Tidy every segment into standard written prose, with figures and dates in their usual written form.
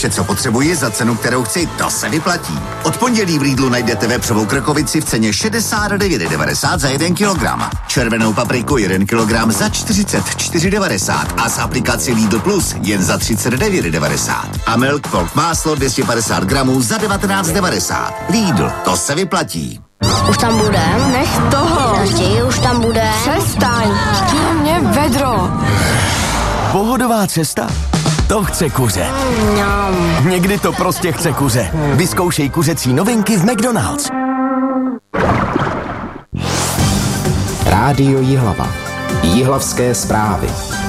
Vše, co potřebuji za cenu, kterou chci, to se vyplatí. Od pondělí v Lidlu najdete vepřovou krkovici v ceně 69,90 za 1 kilogram. Červenou papriku 1 kilogram za 44,90 a z aplikaci Lidl Plus jen za 39,90. A Milk Pork máslo 250 gramů za 19,90. Lidl, to se vyplatí. Už tam budem? Nech toho. Už tam budem. Přestaň. Chtěl mě vedro. Pohodová cesta? To chce kuře. Někdy to prostě chce kuře. Vyzkoušej kuřecí novinky v McDonald's. Rádio Jihlava. Jihlavské zprávy.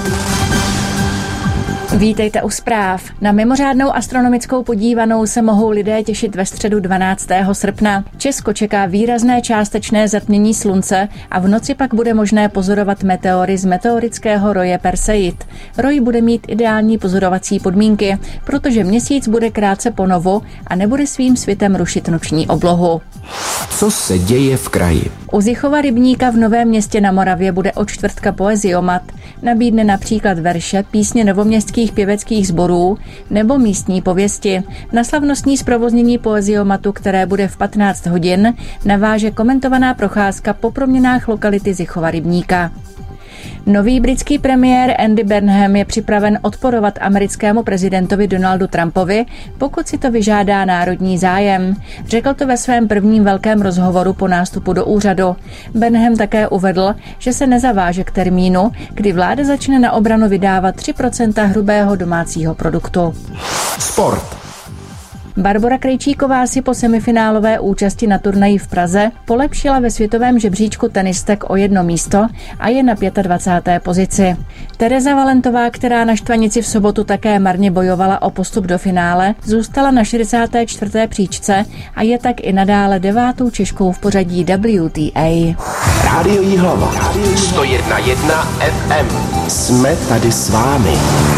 Vítejte u zpráv. Na mimořádnou astronomickou podívanou se mohou lidé těšit ve středu 12. srpna. Česko čeká výrazné částečné zatmění slunce a v noci pak bude možné pozorovat meteory z meteorického roje Perseid. Roj bude mít ideální pozorovací podmínky, protože měsíc bude krátce ponovu a nebude svým světem rušit noční oblohu. Co se děje v kraji? U Zichova rybníka v Novém Městě na Moravě bude od čtvrtka poeziomat. Nabídne například verše, písně novoměstských pěveckých sborů nebo místní pověsti. Na slavnostní zprovoznění poeziomatu, které bude v 15 hodin, naváže komentovaná procházka po proměnách lokality Zichova rybníka. Nový britský premiér Andy Burnham je připraven odporovat americkému prezidentovi Donaldu Trumpovi, pokud si to vyžádá národní zájem. Řekl to ve svém prvním velkém rozhovoru po nástupu do úřadu. Burnham také uvedl, že se nezaváže k termínu, kdy vláda začne na obranu vydávat 3% hrubého domácího produktu. Sport. Barbora Krejčíková si po semifinálové účasti na turnaji v Praze polepšila ve světovém žebříčku tenistek o 1 místo a je na 25. pozici. Tereza Valentová, která na Štvanici v sobotu také marně bojovala o postup do finále, zůstala na 64. příčce a je tak i nadále 9. Češkou v pořadí WTA. Rádio Jihlava. 101,1 FM. Jsme tady s vámi.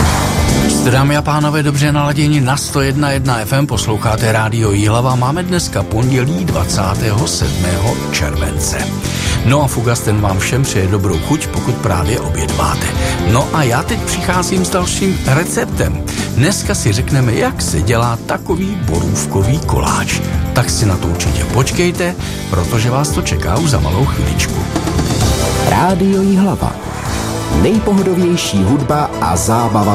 Dámy a pánové, dobře naladěni na 101,1 FM, posloucháte Rádio Jihlava. Máme dneska pondělí 27. července. No a Fugas ten vám všem přeje dobrou chuť, pokud právě obědváte. No a já teď přicházím s dalším receptem. Dneska si řekneme, jak se dělá takový borůvkový koláč. Tak si na to určitě počkejte, protože vás to čeká už za malou chviličku. Rádio Jihlava. Nejpohodovější hudba a zábava